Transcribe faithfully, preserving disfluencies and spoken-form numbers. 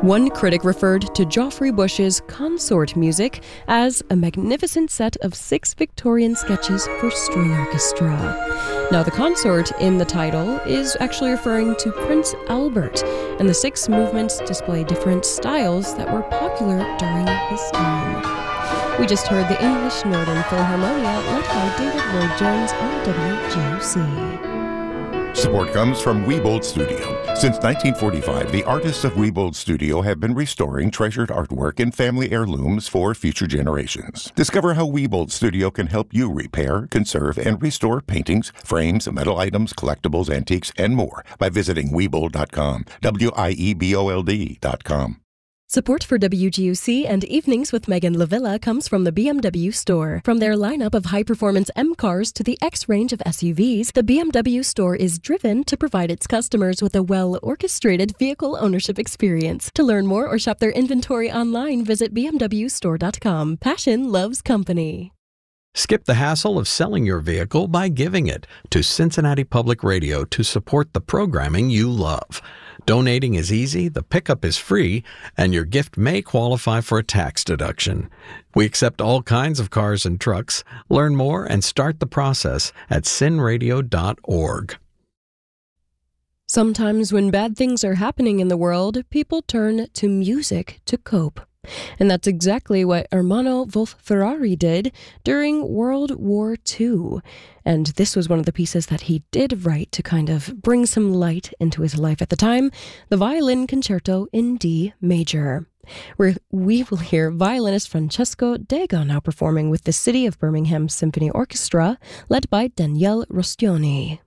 One critic referred to Geoffrey Bush's consort music as a magnificent set of six Victorian sketches for string orchestra. Now, the consort in the title is actually referring to Prince Albert, and the six movements display different styles that were popular during his time. We just heard the English Northern Philharmonia led by David Lloyd-Jones on W G U C. Support comes from Wiebold Studio. Since nineteen forty-five, the artists of Wiebold Studio have been restoring treasured artwork and family heirlooms for future generations. Discover how Wiebold Studio can help you repair, conserve, and restore paintings, frames, metal items, collectibles, antiques, and more by visiting Wiebold dot com. W I E B O L D dot com. Support for W G U C and Evenings with Megan Lavilla comes from the B M W store. From their lineup of high-performance M cars to the X range of S U Vs, the B M W store is driven to provide its customers with a well-orchestrated vehicle ownership experience. To learn more or shop their inventory online, visit B M W store dot com. Passion loves company. Skip the hassle of selling your vehicle by giving it to Cincinnati Public Radio to support the programming you love. Donating is easy, the pickup is free, and your gift may qualify for a tax deduction. We accept all kinds of cars and trucks. Learn more and start the process at cin radio dot org. Sometimes when bad things are happening in the world, people turn to music to cope. And that's exactly what Ermanno Wolf-Ferrari did during World War Two. And this was one of the pieces that he did write to kind of bring some light into his life at the time, the Violin Concerto in D major, where we will hear violinist Francesco Dega now performing with the City of Birmingham Symphony Orchestra, led by Daniele Rostioni.